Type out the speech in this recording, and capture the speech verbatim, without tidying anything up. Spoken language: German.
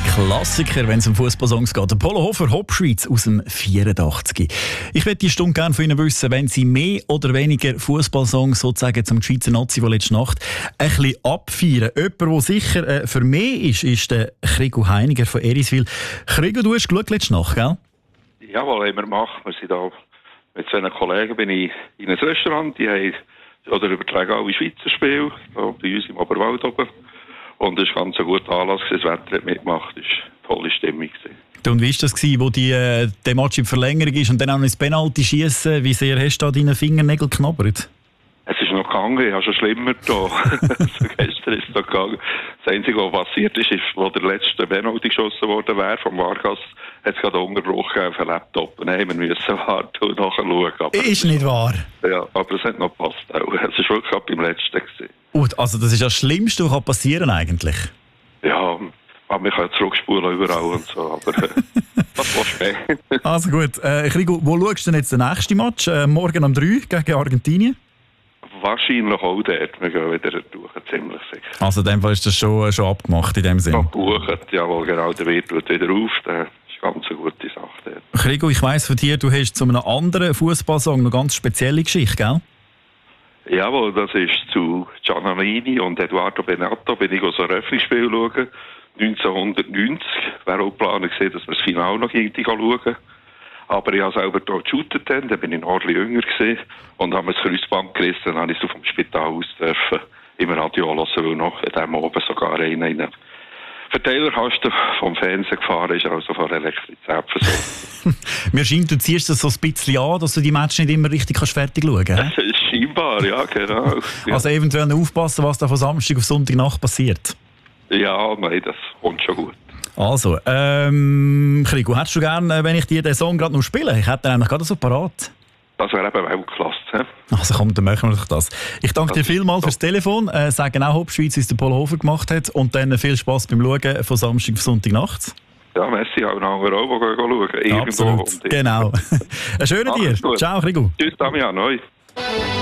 Klassiker, wenn es um Fußballsongs geht. Der Polo Hofer, Hopschweiz aus dem vierundachtzig. Ich möchte die Stunde gerne von Ihnen wissen, wenn Sie mehr oder weniger Fußballsongs sozusagen zum Schweizer Nazi, der letzte Nacht ein bisschen abfeiern. Jemand, der sicher äh, für mich ist, ist der Krigo Heiniger von Eriswil. Krigo, du hast geschaut letzte Nacht, gell? Jawohl, haben wir gemacht. Wir sind da mit zwei Kollegen bin ich in ein Restaurant. Die haben oder übertragen alle Schweizer Spiele, da bei uns im Oberwald oben. Und es war ganz ein guter Anlass, das Wetter hat mitgemacht, es war eine tolle Stimmung. Und wie war das, wo die, äh, der Match in Verlängerung ist und dann auch noch ins Penalty schießen? Wie sehr hast du da deine Fingernägel geknabbert? Es ist noch gegangen, ich habe schon schlimmer da. Also gestern ist es noch gegangen. Das Einzige, was passiert ist, ist, wo der letzte Penalty geschossen worden wäre vom Vargas, hat es gerade Unterbruch auf den Laptop. Und dann mussten wir warten und nachschauen. Aber ist nicht wahr? Ja, aber es hat noch gepasst. Es war wirklich gerade beim letzten gewesen. Und, also das ist das Schlimmste, was passieren kann eigentlich? Ja, aber man kann zurückspulen überall und so, aber äh, was willst du mehr? Also gut, äh, Krigo, wo schaust du denn jetzt den nächsten Match? Äh, morgen um drei gegen Argentinien? Wahrscheinlich auch dort. Wir gehen wieder durch, ziemlich sicher. Also in dem Fall ist das schon, schon abgemacht in dem Sinne? Abgebucht, jawohl, genau. Der Wirt wird wieder auf. Das ist eine ganz gute Sache dort. Krigo, ich weiss von dir, du hast zu einem anderen Fußballsong eine ganz spezielle Geschichte, gell? Jawohl, das ist zu Giannini und Eduardo Benatto. Bin ich so ein Eröffnungsspiel schauen. neunzehnhundertneunzig wäre auch geplant gewesen, dass wir das Finale noch irgendwie schauen. Aber ich habe selber hier geshootet, dann, dann bin ich noch ein bisschen jünger gewesen und habe mir das Kreuzband gerissen, dann habe ich so vom Spital aus dürfen im Radio hören, weil noch in diesem oben sogar einer in einen Verteilerkasten vom Fernsehen gefahren ist, also von Elektrizität versorgt. Mir scheint, du ziehst das so ein bisschen an, dass du die Matches nicht immer richtig kannst fertig schauen kannst. Scheinbar, ja, genau. Ja. Also eventuell aufpassen, was da von Samstag auf Sonntagnacht passiert. Ja, nein, das kommt schon gut. Also, ähm, Krigo, hättest du gerne, wenn ich dir den Song gerade noch spiele? Ich hätte den eigentlich gerade so parat. Das wäre eben Weltklasse. He? Also komm, dann machen wir doch das. Ich danke das dir vielmals fürs Telefon. Äh, sagen auch Hopschweiz, wie es der Polo Hofer gemacht hat. Und dann viel Spass beim Schauen von Samstag auf Sonntagnacht. Ja, merci auch noch anderen auch, die schauen. Absolut, genau. Einen schönen dir. Ciao, Krigo. Tschüss, Damian. Hoi.